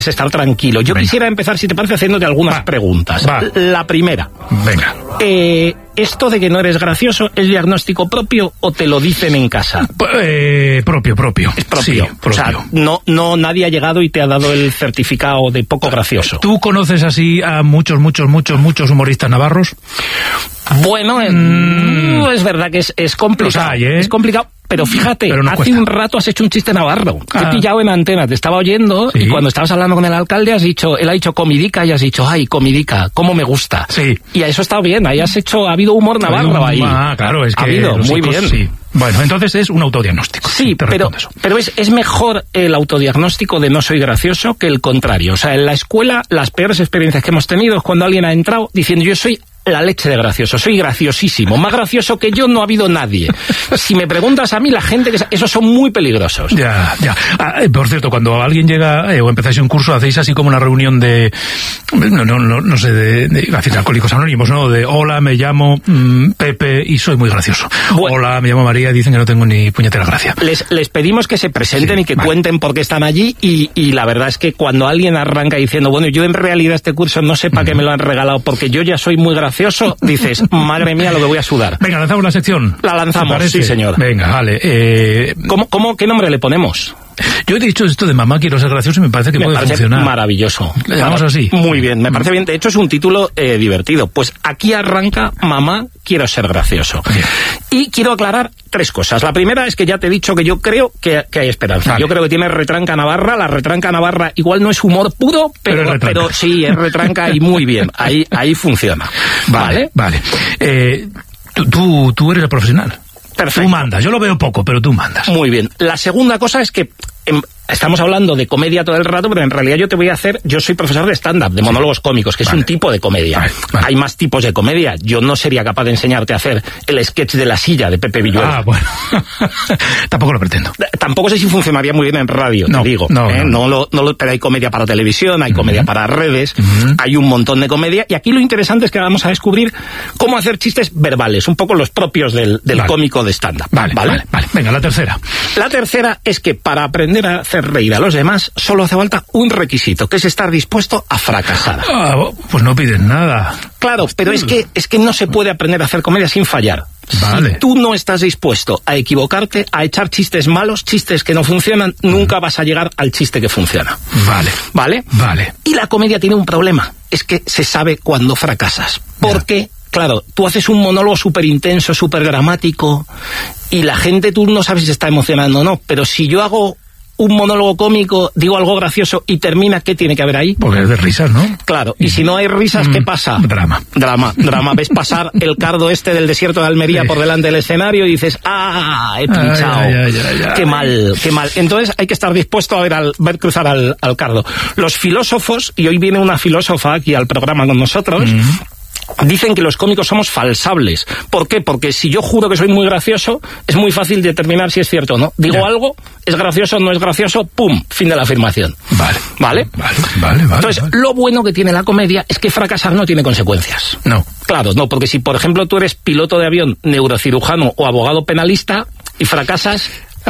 estar tranquilo. Yo quisiera empezar, si te parece, haciéndote algunas preguntas. La primera. Venga. ¿Esto de que no eres gracioso es diagnóstico propio o te lo dicen en casa? Propio. Es propio. Sí, propio. O sea, no nadie ha llegado y te ha dado el certificado de poco gracioso. ¿Tú conoces así a muchos humoristas navarros? Bueno, es verdad que es complicado. Los hay, ¿eh? Es complicado. Pero fíjate, pero no hace cuesta. un rato has hecho un chiste navarro. Te he pillado en antena, te estaba oyendo, y cuando estabas hablando con el alcalde él ha dicho comidica y has dicho, ay, comidica, cómo me gusta. Sí. Y a eso está bien, ahí ha habido humor navarro ahí. Claro, es que ha habido, muy hijos, bien. Sí. Bueno, entonces es un autodiagnóstico. Sí, pero es mejor el autodiagnóstico de no soy gracioso que el contrario. O sea, en la escuela las peores experiencias que hemos tenido es cuando alguien ha entrado diciendo yo soy la leche de gracioso, soy graciosísimo, más gracioso que yo no ha habido nadie. Si me preguntas a mí, la gente, esos son muy peligrosos. Ya. Por cierto, cuando alguien llega o empezáis un curso, hacéis así como una reunión de, no sé, de Alcohólicos Anónimos, ¿no? De hola, me llamo Pepe y soy muy gracioso. Bueno, hola, me llamo María y dicen que no tengo ni puñetera gracia. Les pedimos que se presenten y que cuenten por qué están allí y la verdad es que cuando alguien arranca diciendo, bueno, yo en realidad este curso no sé para qué me lo han regalado porque yo ya soy muy gracioso, dices, madre mía, lo que voy a sudar. Venga, lanzamos la sección. La lanzamos, sí, señor. Venga, vale. ¿Qué nombre le ponemos? Yo he dicho esto de mamá quiero ser gracioso y me parece que puede funcionar. Maravilloso. ¿Le llamamos así? Muy bien, me parece bien. De hecho, es un título divertido. Pues aquí arranca mamá quiero ser gracioso. Bien. Y quiero aclarar 3 cosas. La primera es que ya te he dicho que yo creo que hay esperanza. Vale. Yo creo que tiene retranca navarra. La retranca navarra igual no es humor puro, pero sí, es retranca y muy bien. Ahí funciona. Vale. Tú eres el profesional. Perfecto. Tú mandas, yo lo veo poco, pero tú mandas. Muy bien. La segunda cosa es que estamos hablando de comedia todo el rato, pero en realidad yo soy profesor de stand-up, de monólogos cómicos, que es un tipo de comedia. Vale. Hay más tipos de comedia. Yo no sería capaz de enseñarte a hacer el sketch de la silla de Pepe Villuela. Bueno. Tampoco lo pretendo. Tampoco sé si funcionaría muy bien en radio, te digo. Pero hay comedia para televisión, hay comedia para redes, hay un montón de comedia, y aquí lo interesante es que vamos a descubrir cómo hacer chistes verbales, un poco los propios del cómico de stand-up. Vale. Venga, la tercera. La tercera es que para aprender a hacer reír a los demás solo hace falta un requisito, que es estar dispuesto a fracasar. Pues no pides nada. Claro, pero es que no se puede aprender a hacer comedia sin fallar. Vale. Si tú no estás dispuesto a equivocarte, a echar chistes malos, chistes que no funcionan, nunca vas a llegar al chiste que funciona. Vale. Y la comedia tiene un problema, es que se sabe cuándo fracasas. Porque claro, tú haces un monólogo súper intenso, súper dramático, y la gente, tú no sabes si se está emocionando o no, pero si yo hago un monólogo cómico, digo algo gracioso y termina, ¿qué tiene que haber ahí? Porque es de risas, ¿no? Claro, y si no hay risas, ¿qué pasa? Drama. Ves pasar el cardo del desierto de Almería por delante del escenario y dices, he pinchado. Qué mal. Entonces hay que estar dispuesto a ver cruzar al cardo. Los filósofos, y hoy viene una filósofa aquí al programa con nosotros, dicen que los cómicos somos falsables. ¿Por qué? Porque si yo juro que soy muy gracioso, es muy fácil determinar si es cierto o no. Digo algo, es gracioso, no es gracioso, ¡pum! Fin de la afirmación. Vale. Entonces, lo bueno que tiene la comedia es que fracasar no tiene consecuencias. No. Claro, no, porque si, por ejemplo, tú eres piloto de avión, neurocirujano o abogado penalista y fracasas...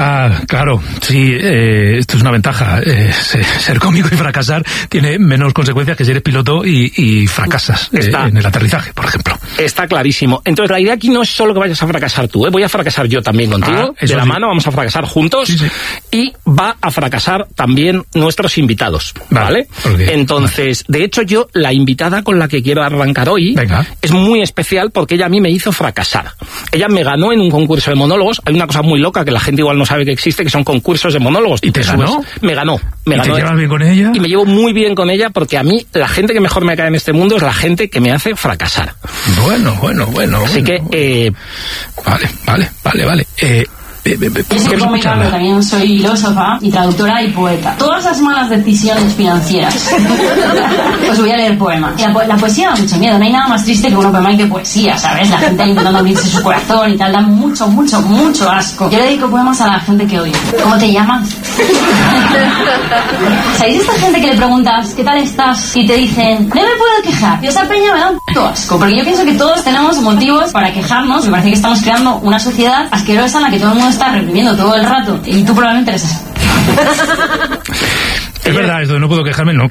Claro, sí, esto es una ventaja. Ser cómico y fracasar tiene menos consecuencias que si eres piloto y fracasas en el aterrizaje, por ejemplo. Está clarísimo. Entonces la idea aquí no es solo que vayas a fracasar tú, voy a fracasar yo también contigo, de la mano, vamos a fracasar juntos, y va a fracasar también nuestros invitados, ¿vale? Entonces, de hecho yo, la invitada con la que quiero arrancar hoy, es muy especial porque ella a mí me hizo fracasar. Ella me ganó en un concurso de monólogos. Hay una cosa muy loca que la gente igual no sabe que existe, que son concursos de monólogos. ¿Y te ganó? Me ganó. ¿Y te llevas bien con ella? Y me llevo muy bien con ella porque a mí la gente que mejor me cae en este mundo es la gente que me hace fracasar. Bueno. Así que... Vale. También soy filósofa y traductora y poeta. Todas las malas decisiones financieras. Os voy a leer poemas. La poesía da mucho miedo. No hay nada más triste que un open mic de poesía, ¿sabes? La gente intentando abrirse su corazón y tal. Da mucho asco. Yo le dedico poemas a la gente que odio. ¿Cómo te llamas? ¿Sabéis esta gente que le preguntas ¿qué tal estás? Y te dicen no me puedo quejar. Y esa peña me da un puto asco. Porque yo pienso que todos tenemos motivos para quejarnos. Me parece que estamos creando una sociedad asquerosa en la que todo el mundo está reprimiendo todo el rato y tú probablemente eres eso. Es verdad, esto no puedo quejarme, no